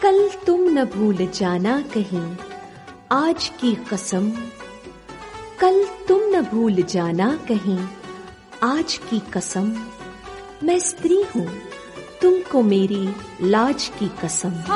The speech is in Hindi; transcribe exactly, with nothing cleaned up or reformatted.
कल तुम न भूल जाना कहीं आज की कसम, कल तुम न भूल जाना कहीं आज की कसम। मैं स्त्री हूँ तुमको मेरी लाज की कसम।